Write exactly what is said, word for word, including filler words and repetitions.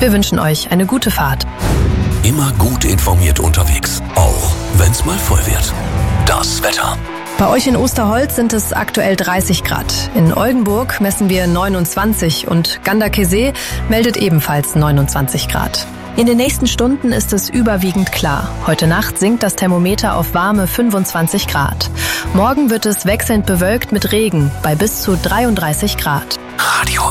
Wir wünschen euch eine gute Fahrt. Immer gut informiert unterwegs, auch wenn es mal voll wird. Das Wetter. Bei euch in Osterholz sind es aktuell dreißig Grad. In Oldenburg messen wir neunundzwanzig und Ganderkesee meldet ebenfalls neunundzwanzig Grad. In den nächsten Stunden ist es überwiegend klar. Heute Nacht sinkt das Thermometer auf warme fünfundzwanzig Grad. Morgen wird es wechselnd bewölkt mit Regen bei bis zu dreiunddreißig Grad. Radio